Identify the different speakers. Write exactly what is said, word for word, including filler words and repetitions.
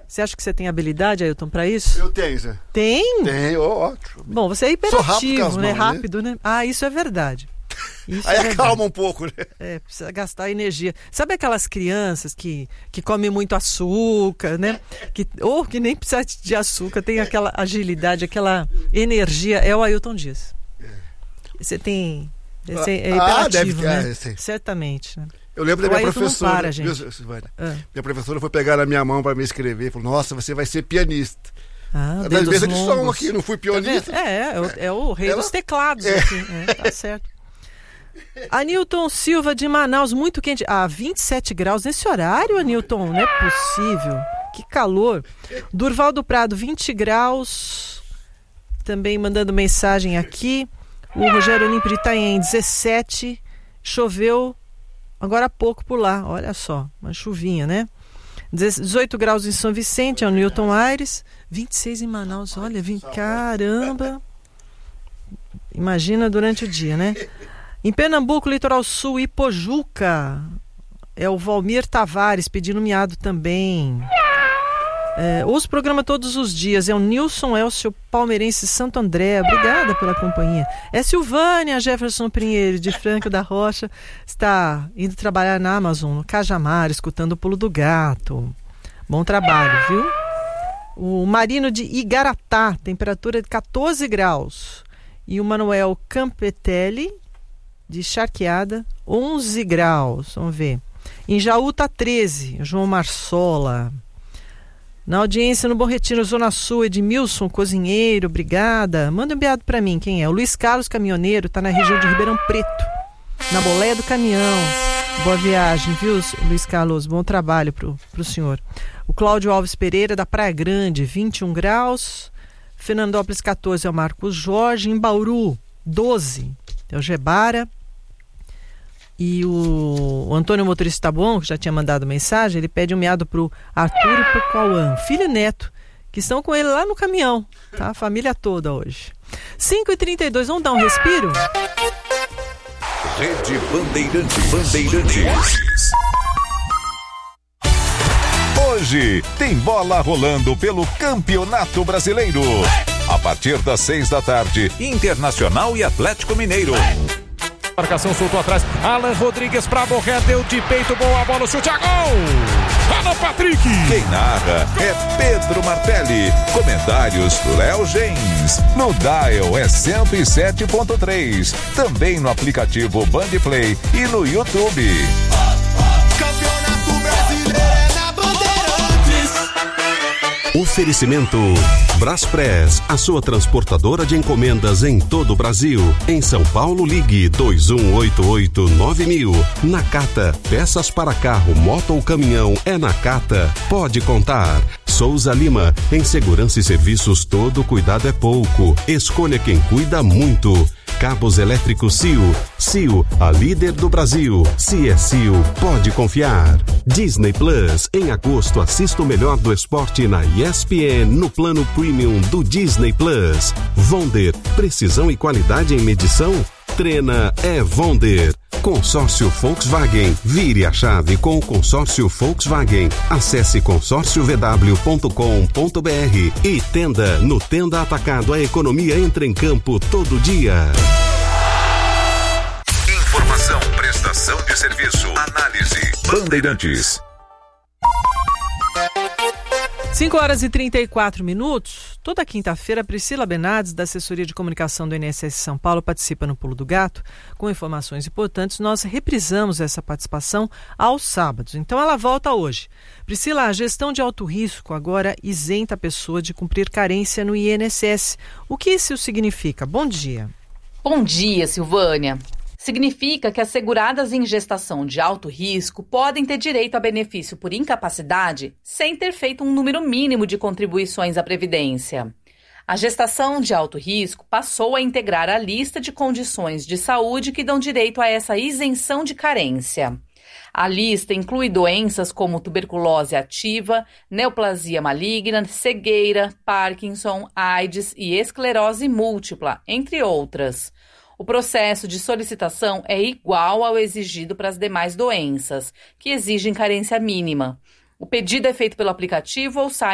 Speaker 1: Você acha que você tem habilidade, Ailton, para isso?
Speaker 2: Eu tenho, Zé.
Speaker 1: Tem?
Speaker 2: Tenho, ótimo.
Speaker 1: Bom, você é hiperativo,
Speaker 2: rápido,
Speaker 1: né?
Speaker 2: mãos,
Speaker 1: Rápido, né? Ah, isso é verdade. Isso
Speaker 2: Aí
Speaker 1: é
Speaker 2: acalma
Speaker 1: verdade.
Speaker 2: um pouco, né?
Speaker 1: É, precisa gastar energia. Sabe aquelas crianças que, que comem muito açúcar, né? Que, ou que nem precisa de açúcar, tem aquela agilidade, aquela energia. É o Ailton Dias. Você tem... Você é hiperativo,
Speaker 2: ah, deve ter,
Speaker 1: né?
Speaker 2: é, sim.
Speaker 1: Certamente, né?
Speaker 2: Eu lembro da
Speaker 1: O
Speaker 2: minha
Speaker 1: Ailton não
Speaker 2: professora.
Speaker 1: para, gente.
Speaker 2: Viu, Silvânia?
Speaker 1: Ah.
Speaker 2: Minha professora foi pegar na minha mão para me escrever. Falou, nossa, você vai ser pianista.
Speaker 1: Ah,
Speaker 2: Das
Speaker 1: dedos
Speaker 2: vezes de som
Speaker 1: longos.
Speaker 2: aqui, não fui
Speaker 1: Tá
Speaker 2: pianista.
Speaker 1: vendo? é, é, o, é o rei
Speaker 2: Ela-
Speaker 1: dos teclados
Speaker 2: É.
Speaker 1: aqui. É, tá certo. Anilton Silva de Manaus, muito quente. Ah, vinte e sete graus nesse horário, Anilton, não é possível. Que calor. Durval do Prado, vinte graus. Também mandando mensagem aqui. O Rogério Olímpio de Itanhaém, dezessete. Choveu agora há pouco por lá. Olha só, uma chuvinha, né? dezoito graus em São Vicente, é o Newton Aires. vinte e seis em Manaus. Olha, vim, caramba. Imagina durante o dia, né? Em Pernambuco, Litoral Sul, Ipojuca, é o Valmir Tavares pedindo miado também. É, ouço o programa todos os dias. É o Nilson Elcio Palmeirense Santo André. Obrigada pela companhia. É Silvânia Jefferson Pinheiro de Franco da Rocha. Está indo trabalhar na Amazon, no Cajamar, escutando o Pulo do Gato. Bom trabalho, viu? O Marino de Igaratá, temperatura de catorze graus. E o Manuel Campetelli de Charqueada, onze graus. Vamos ver. Em Jaú tá treze. João Marsola. Na audiência no Bom Retiro, Zona Sul, Edmilson, cozinheiro, obrigada. Manda um enviado para mim, quem é? O Luiz Carlos, caminhoneiro, tá na região de Ribeirão Preto, na boleia do caminhão. Boa viagem, viu, Luiz Carlos? Bom trabalho pro, pro senhor. O Cláudio Alves Pereira, da Praia Grande, vinte e um graus. Fernandópolis, catorze, é o Marcos Jorge. Em Bauru, doze, é o Gebara. E o, o Antônio Motorista tá bom, que já tinha mandado mensagem, ele pede um miado pro Arthur e pro Cauã, filho e neto, que estão com ele lá no caminhão, tá? A família toda hoje. cinco e trinta e dois, vamos dar um respiro?
Speaker 3: Rede Bandeirantes. Bandeirantes. Hoje tem bola rolando pelo Campeonato Brasileiro. A partir das seis da tarde, Internacional e Atlético Mineiro.
Speaker 4: Marcação soltou atrás, Alan Rodrigues pra Borré, deu de peito, boa bola, o chute a gol! Alan Patrick!
Speaker 3: Quem narra é Pedro Martelli. Comentários Léo Gens. No Dial é cento e sete ponto três. Também no aplicativo Bandplay e no YouTube.
Speaker 5: Campeonato Brasileiro é na Bandeirantes.
Speaker 6: Oferecimento Braspress, a sua transportadora de encomendas em todo o Brasil. Em São Paulo, ligue dois um oito oito nove mil. Nakata, peças para carro, moto ou caminhão, é Nakata. Pode contar. Souza Lima, em segurança e serviços todo cuidado é pouco. Escolha quem cuida muito. Cabos elétricos C I O. C I O, a líder do Brasil. Se é C I O, pode confiar. Disney Plus, em agosto assista o melhor do esporte na E S P N no plano Premium do Disney Plus. Vonder, precisão e qualidade em medição? Treina é Vonder. Consórcio Volkswagen. Vire a chave com o consórcio Volkswagen. Acesse consórcio v w ponto com ponto b r e Tenda. No Tenda Atacado, a economia entra em campo todo dia.
Speaker 3: Informação, prestação de serviço, análise. Bandeirantes.
Speaker 1: cinco horas e trinta e quatro minutos. Toda quinta-feira, Priscila Bernardes, da Assessoria de Comunicação do I N S S São Paulo, participa no Pulo do Gato com informações importantes. Nós reprisamos essa participação aos sábados. Então ela volta hoje. Priscila, a gestão de alto risco agora isenta a pessoa de cumprir carência no I N S S. O que isso significa? Bom dia.
Speaker 7: Bom dia, Silvânia. Significa que as seguradas em gestação de alto risco podem ter direito a benefício por incapacidade sem ter feito um número mínimo de contribuições à Previdência. A gestação de alto risco passou a integrar a lista de condições de saúde que dão direito a essa isenção de carência. A lista inclui doenças como tuberculose ativa, neoplasia maligna, cegueira, Parkinson, AIDS e esclerose múltipla, entre outras. O processo de solicitação é igual ao exigido para as demais doenças, que exigem carência mínima. O pedido é feito pelo aplicativo ou site